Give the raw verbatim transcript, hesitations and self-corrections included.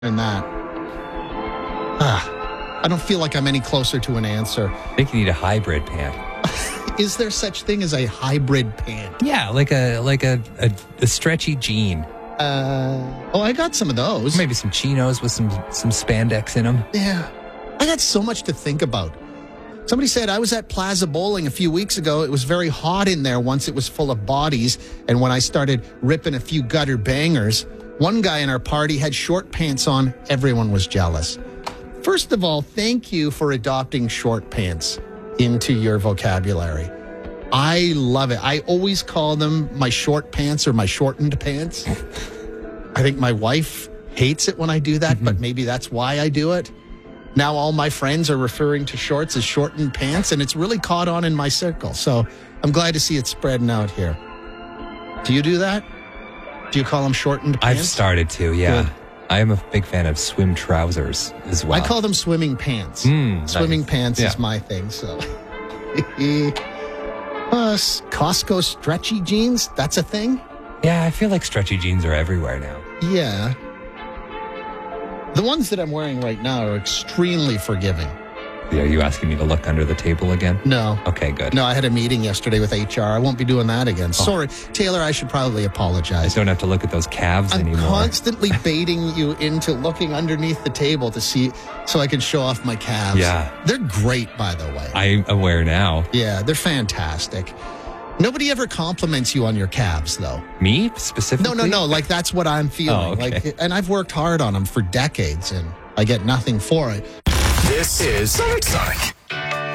And that. Ah, I don't feel like I'm any closer to an answer. I think you need a hybrid pant. Is there such thing as a hybrid pant? Yeah, like a like a, a, a stretchy jean. Uh, oh, I got some of those. Maybe some chinos with some some spandex in them. Yeah. I got so much to think about. Somebody said, I was at Plaza Bowling a few weeks ago. It was very hot in there once it was full of bodies. And when I started ripping a few gutter bangers, one guy in our party had short pants on. Everyone was jealous. First of all, thank you for adopting short pants into your vocabulary. I love it. I always call them my short pants or my shortened pants. I think my wife hates it when I do that, mm-hmm. but maybe that's why I do it. Now all my friends are referring to shorts as shortened pants, and it's really caught on in my circle. So I'm glad to see it spreading out here. Do you do that? Do you call them shortened pants? I've started to, yeah. Good. I am a big fan of swim trousers as well. I call them swimming pants. Mm, swimming nice. pants yeah. is my thing. So, uh, Costco stretchy jeans, that's a thing? Yeah, I feel like stretchy jeans are everywhere now. Yeah. The ones that I'm wearing right now are extremely forgiving. Are you asking me to look under the table again? No. Okay, good. No, I had a meeting yesterday with H R. I won't be doing that again. Oh. Sorry. Taylor, I should probably I apologize. don't have to look at those calves I'm anymore. constantly baiting you into looking underneath the table to see, so I can show off my calves. Yeah. They're great, by the way. I'm aware now. Yeah, they're fantastic. Nobody ever compliments you on your calves, though. Me, specifically? No, no, no. Like, that's what I'm feeling. Oh, okay. Like, and I've worked hard on them for decades, and I get nothing for it. This is Sonic Sonic.